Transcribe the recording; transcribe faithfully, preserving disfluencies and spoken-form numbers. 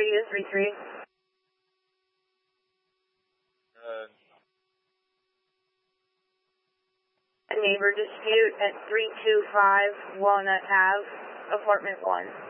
you, three three. Uh, A neighbor dispute at three two five Walnut Ave, apartment one.